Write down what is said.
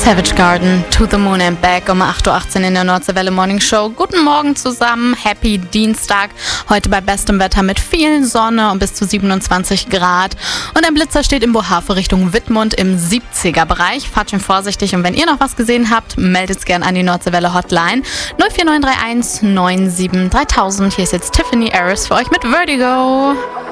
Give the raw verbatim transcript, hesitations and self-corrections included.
Savage Garden, To the Moon and Back um acht Uhr achtzehn in der Nordseewelle Morning Show. Guten Morgen zusammen, happy Dienstag. Heute bei bestem Wetter mit viel Sonne und bis zu siebenundzwanzig Grad. Und ein Blitzer steht in Bohave Richtung Wittmund im siebziger Bereich. Fahrt schön vorsichtig und wenn ihr noch was gesehen habt, meldet es gerne an die Nordseewelle Hotline null vier neun drei eins neun sieben dreitausend. Hier ist jetzt Tiffany Harris für euch mit Vertigo.